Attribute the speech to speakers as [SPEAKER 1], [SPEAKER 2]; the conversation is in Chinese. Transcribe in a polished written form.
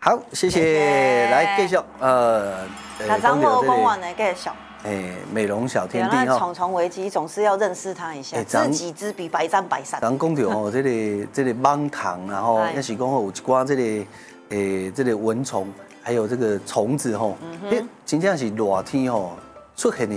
[SPEAKER 1] 好，谢谢，来继续
[SPEAKER 2] 那张后公完的继续。
[SPEAKER 1] 美容小天地
[SPEAKER 2] 哈，重重危机总是要认识他一下，知己知彼，百战百胜。
[SPEAKER 1] 咱讲到吼，这个蟒糖，然后也是讲吼有一寡这个蚊虫，还有这个虫子吼，真正是热天吼出现的